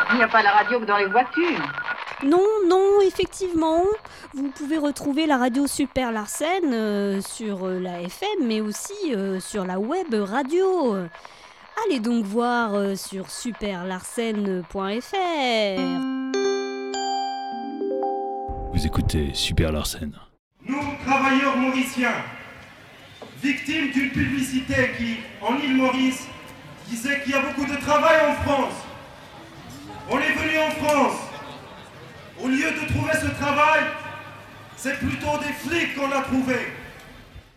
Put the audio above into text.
Il n'y a pas la radio que dans les voitures. Non, non, effectivement. Vous pouvez retrouver la radio Super Larsen sur la FM, mais aussi sur la web radio. Allez donc voir sur superlarsen.fr. Vous écoutez Super Larsen. Nous, travailleurs mauriciens, victimes d'une publicité qui, en île Maurice, disait qu'il y a beaucoup de travail en France. On est venu en France. Au lieu de trouver ce travail, c'est plutôt des flics qu'on a trouvé.